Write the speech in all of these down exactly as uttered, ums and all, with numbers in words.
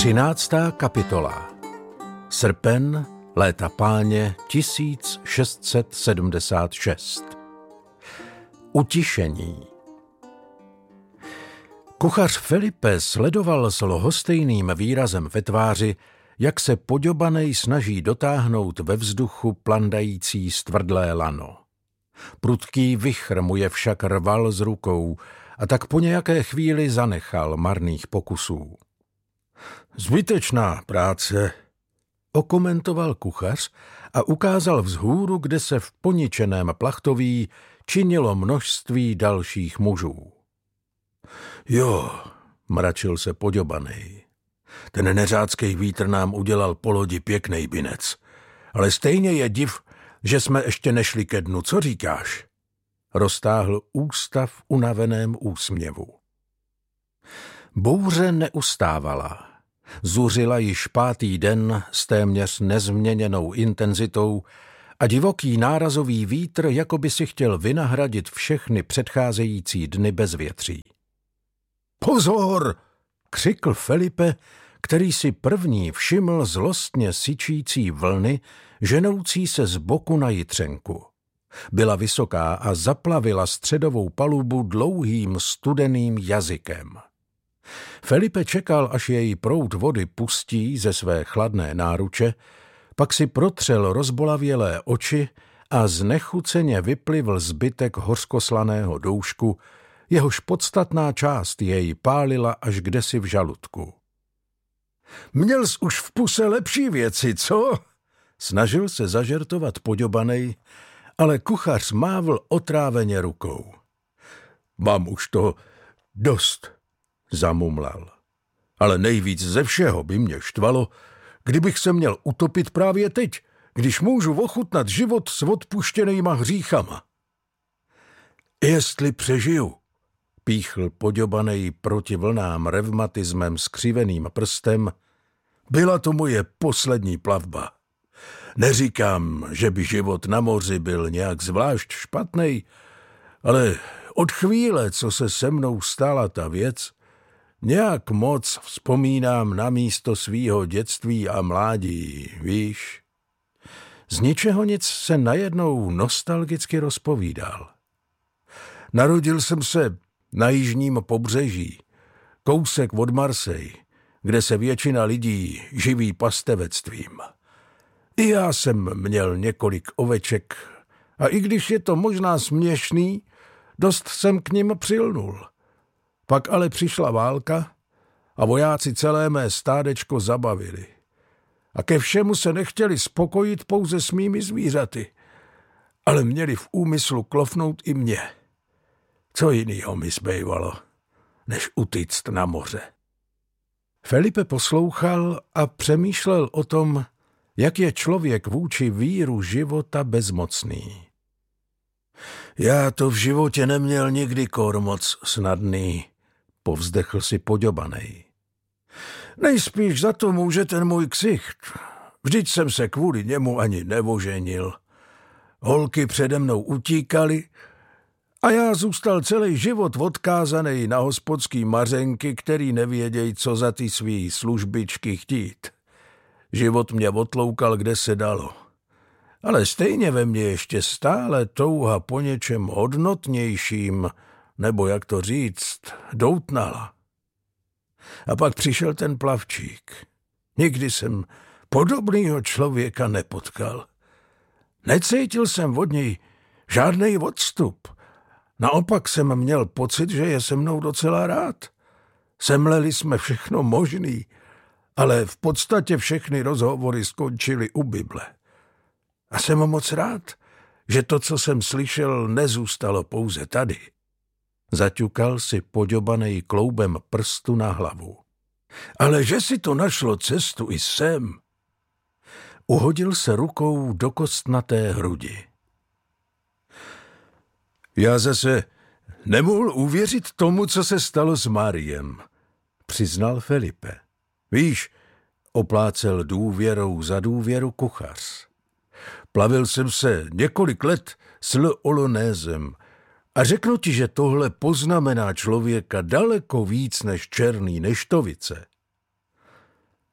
Třináctá kapitola. Srpen, léta páně tisíc šest set sedmdesát šest. Utišení. Kuchař Felipe sledoval s lhostejným výrazem ve tváři, jak se Poďobanej snaží dotáhnout ve vzduchu plandající stvrdlé lano. Prudký vichr mu je však rval z rukou a tak po nějaké chvíli zanechal marných pokusů. Zbytečná práce, okomentoval kuchař a ukázal vzhůru, kde se v poničeném plachtoví činilo množství dalších mužů. Jo, mračil se Poďobanej. Ten neřádskej vítr nám udělal po lodi pěknej binec, ale stejně je div, že jsme ještě nešli ke dnu, co říkáš? Roztáhl ústa v unaveném úsměvu. Bouře neustávala. Zuřila již pátý den s téměř nezměněnou intenzitou a divoký nárazový vítr jako by si chtěl vynahradit všechny předcházející dny bezvětří. Pozor! Křikl Felipe, který si první všiml zlostně syčící vlny, ženoucí se z boku na jitřenku. Byla vysoká a zaplavila středovou palubu dlouhým studeným jazykem. Felipe čekal, až její proud vody pustí ze své chladné náruče, pak si protřel rozbolavělé oči a znechuceně vyplivl zbytek hořkoslaného doušku, jehož podstatná část jej pálila až kdesi v žaludku. Měl jsi už v puse lepší věci, co? Snažil se zažertovat Poďobanej, ale kuchař mávl otráveně rukou. Mám už to dost, zamumlal. Ale nejvíc ze všeho by mě štvalo, kdybych se měl utopit právě teď, když můžu ochutnat život s odpuštěnýma hříchama. Jestli přežiju, píchl Poďobanej proti vlnám revmatismem skřiveným prstem, byla to moje poslední plavba. Neříkám, že by život na moři byl nějak zvlášť špatnej, ale od chvíle, co se se mnou stala ta věc, nějak moc vzpomínám na místo svýho dětství a mládí, víš? Z ničeho nic se najednou nostalgicky rozpovídal. Narodil jsem se na jižním pobřeží, kousek od Marseille, kde se většina lidí živí pastevectvím. I já jsem měl několik oveček a i když je to možná směšný, dost jsem k nim přilnul. Pak ale přišla válka a vojáci celé mé stádečko zabavili. A ke všemu se nechtěli spokojit pouze s mými zvířaty, ale měli v úmyslu klofnout i mě. Co jinýho mi zbývalo, než utíct na moře? Felipe poslouchal a přemýšlel o tom, jak je člověk vůči víru života bezmocný. Já to v životě neměl nikdy kor moc snadný, povzdechl si Poďobanej. Nejspíš za to může ten můj ksicht. Vždyť jsem se kvůli němu ani neoženil. Holky přede mnou utíkaly a já zůstal celý život odkázaný na hospodský mařenky, který nevěděj, co za ty svý službičky chtít. Život mě otloukal, kde se dalo. Ale stejně ve mně ještě stále touha po něčem hodnotnějším, nebo jak to říct, doutnala. A pak přišel ten plavčík. Nikdy jsem podobného člověka nepotkal. Necítil jsem od něj žádnej odstup. Naopak jsem měl pocit, že je se mnou docela rád. Semleli jsme všechno možný, ale v podstatě všechny rozhovory skončily u Bible. A jsem moc rád, že to, co jsem slyšel, nezůstalo pouze tady. Zaťukal si Poďobanej kloubem prstu na hlavu. Ale že si to našlo cestu i sem. Uhodil se rukou do kostnaté hrudi. Já zase nemohl uvěřit tomu, co se stalo s Mariem, přiznal Felipe. Víš, oplácel důvěrou za důvěru kuchař. Plavil jsem se několik let s Le Olonézem a řeknu ti, že tohle poznamená člověka daleko víc než černý neštovice.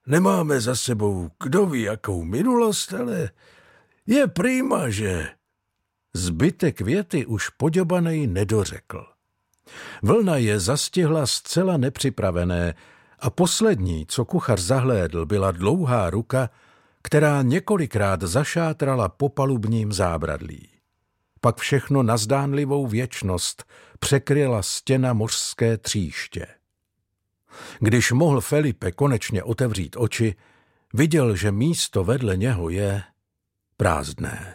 Nemáme za sebou kdo ví jakou minulost, ale je prýma, že... Zbytek věty už Poďobanej nedořekl. Vlna je zastihla zcela nepřipravené a poslední, co kuchař zahlédl, byla dlouhá ruka, která několikrát zašátrala po palubním zábradlí. Pak všechno na zdánlivou věčnost překryla stěna mořské tříště. Když mohl Felipe konečně otevřít oči, viděl, že místo vedle něho je prázdné.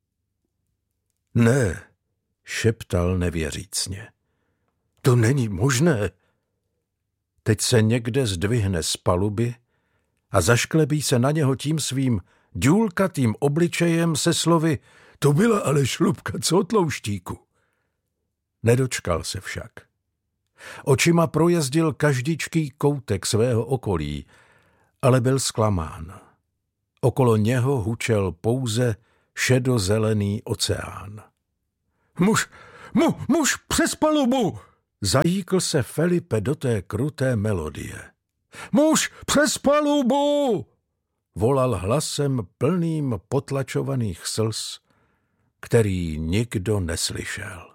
Ne, šeptal nevěřícně. To není možné. Teď se někde zdvihne z paluby a zašklebí se na něho tím svým důlkatým obličejem se slovy: to byla ale šlupka cotlouštíku. Nedočkal se však. Očima projezdil každičký koutek svého okolí, ale byl zklamán. Okolo něho hučel pouze šedozelený oceán. Muž, mu, muž přes palubu! Zajíkl se Felipe do té kruté melodie. Muž přes palubu! Volal hlasem plným potlačovaných slz, který nikdo neslyšel.